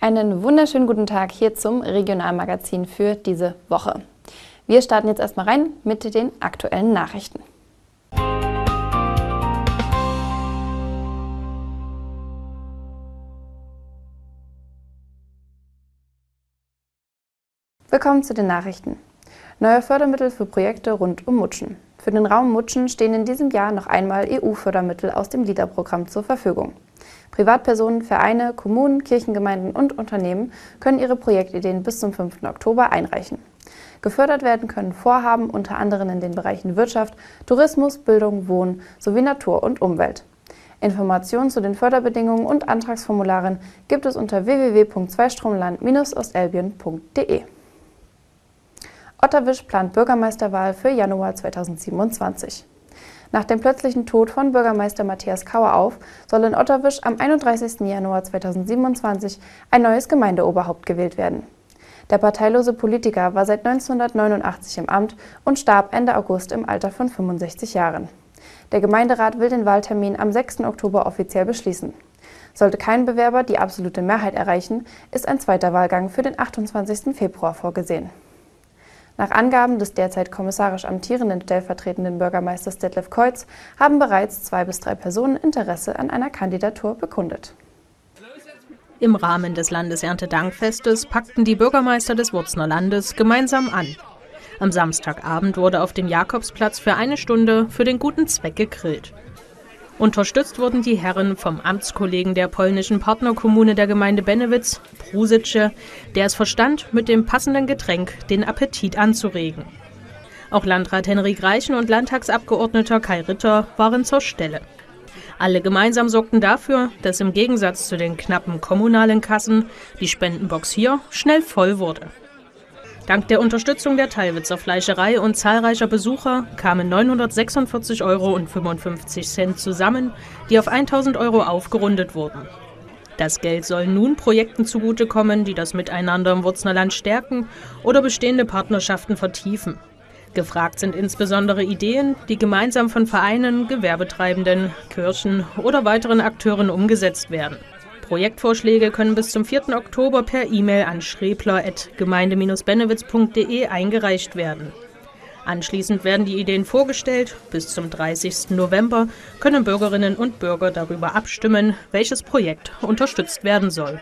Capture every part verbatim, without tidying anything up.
Einen wunderschönen guten Tag hier zum Regionalmagazin für diese Woche. Wir starten jetzt erstmal rein mit den aktuellen Nachrichten. Willkommen zu den Nachrichten. Neue Fördermittel für Projekte rund um Mutschen. Für den Raum Mutschen stehen in diesem Jahr noch einmal E U-Fördermittel aus dem LEADER-Programm zur Verfügung. Privatpersonen, Vereine, Kommunen, Kirchengemeinden und Unternehmen können ihre Projektideen bis zum fünften Oktober einreichen. Gefördert werden können Vorhaben unter anderem in den Bereichen Wirtschaft, Tourismus, Bildung, Wohnen sowie Natur und Umwelt. Informationen zu den Förderbedingungen und Antragsformularen gibt es unter w w w punkt zweistromland Bindestrich ostelbien punkt de. Otterwisch plant Bürgermeisterwahl für Januar zweitausendsiebenundzwanzig. Nach dem plötzlichen Tod von Bürgermeister Matthias Kauerauf soll in Otterwisch am einunddreißigsten Januar zweitausendsiebenundzwanzig ein neues Gemeindeoberhaupt gewählt werden. Der parteilose Politiker war seit neunzehnhundertneunundachtzig im Amt und starb Ende August im Alter von fünfundsechzig Jahren. Der Gemeinderat will den Wahltermin am sechsten Oktober offiziell beschließen. Sollte kein Bewerber die absolute Mehrheit erreichen, ist ein zweiter Wahlgang für den achtundzwanzigsten Februar vorgesehen. Nach Angaben des derzeit kommissarisch amtierenden stellvertretenden Bürgermeisters Detlef Keutz haben bereits zwei bis drei Personen Interesse an einer Kandidatur bekundet. Im Rahmen des Landeserntedankfestes packten die Bürgermeister des Wurzner Landes gemeinsam an. Am Samstagabend wurde auf dem Jakobsplatz für eine Stunde für den guten Zweck gegrillt. Unterstützt wurden die Herren vom Amtskollegen der polnischen Partnerkommune der Gemeinde Bennewitz, Prusitsche, der es verstand, mit dem passenden Getränk den Appetit anzuregen. Auch Landrat Henrik Reichen und Landtagsabgeordneter Kai Ritter waren zur Stelle. Alle gemeinsam sorgten dafür, dass im Gegensatz zu den knappen kommunalen Kassen die Spendenbox hier schnell voll wurde. Dank der Unterstützung der Tallwitzer Fleischerei und zahlreicher Besucher kamen neunhundertsechsundvierzig Euro und fünfundfünfzig Cent zusammen, die auf eintausend Euro aufgerundet wurden. Das Geld soll nun Projekten zugutekommen, die das Miteinander im Wurzner Land stärken oder bestehende Partnerschaften vertiefen. Gefragt sind insbesondere Ideen, die gemeinsam von Vereinen, Gewerbetreibenden, Kirchen oder weiteren Akteuren umgesetzt werden. Projektvorschläge können bis zum vierten Oktober per E-Mail an schrebler at gemeinde Bindestrich bennewitz punkt de eingereicht werden. Anschließend werden die Ideen vorgestellt. Bis zum dreißigsten November können Bürgerinnen und Bürger darüber abstimmen, welches Projekt unterstützt werden soll.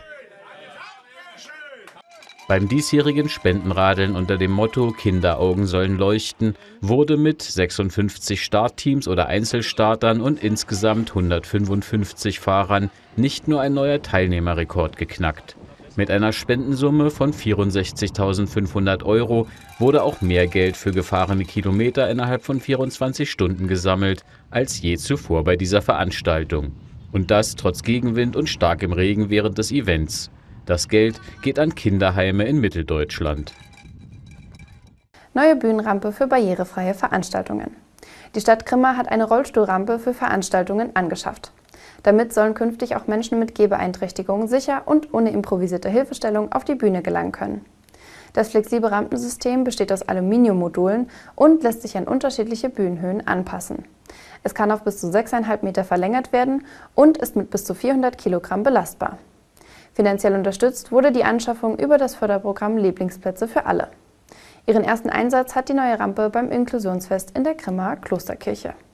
Beim diesjährigen Spendenradeln unter dem Motto »Kinderaugen sollen leuchten« wurde mit sechsundfünfzig Startteams oder Einzelstartern und insgesamt hundertfünfundfünfzig Fahrern nicht nur ein neuer Teilnehmerrekord geknackt. Mit einer Spendensumme von vierundsechzigtausendfünfhundert Euro wurde auch mehr Geld für gefahrene Kilometer innerhalb von vierundzwanzig Stunden gesammelt als je zuvor bei dieser Veranstaltung. Und das trotz Gegenwind und starkem Regen während des Events. Das Geld geht an Kinderheime in Mitteldeutschland. Neue Bühnenrampe für barrierefreie Veranstaltungen. Die Stadt Grimma hat eine Rollstuhlrampe für Veranstaltungen angeschafft. Damit sollen künftig auch Menschen mit Gehbeeinträchtigungen sicher und ohne improvisierte Hilfestellung auf die Bühne gelangen können. Das flexible Rampensystem besteht aus Aluminiummodulen und lässt sich an unterschiedliche Bühnenhöhen anpassen. Es kann auf bis zu sechs Komma fünf Meter verlängert werden und ist mit bis zu vierhundert Kilogramm belastbar. Finanziell unterstützt wurde die Anschaffung über das Förderprogramm Lieblingsplätze für alle. Ihren ersten Einsatz hat die neue Rampe beim Inklusionsfest in der Grimmaer Klosterkirche.